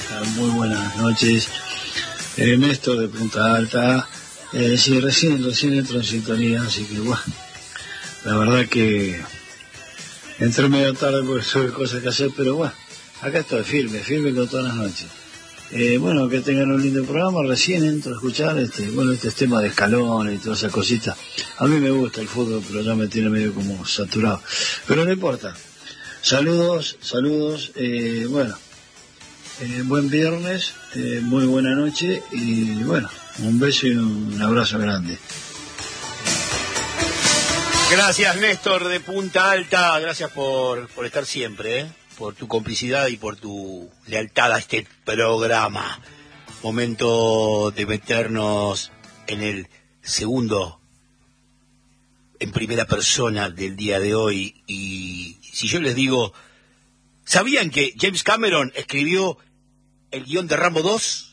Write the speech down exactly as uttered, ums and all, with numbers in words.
Muy buenas noches. Eh, Néstor de Punta Alta. Eh, sí, recién, recién entro en sintonía, así que bueno, la verdad que entré medio tarde porque tuve cosas que hacer, pero bueno, acá estoy firme, firme con todas las noches. Eh, bueno, que tengan un lindo programa. Recién entro a escuchar este, bueno, este tema de escalones y todas esas cositas. A mí me gusta el fútbol, pero ya me tiene medio como saturado. Pero no importa. Saludos, saludos, eh, bueno, eh, buen viernes, eh, muy buena noche y bueno, un beso y un abrazo grande. Gracias, Néstor de Punta Alta, gracias por, por estar siempre, ¿eh? Por tu complicidad y por tu lealtad a este programa. Momento de meternos en el segundo, en primera persona del día de hoy. Y si yo les digo, ¿sabían que James Cameron escribió el guión de Rambo dos?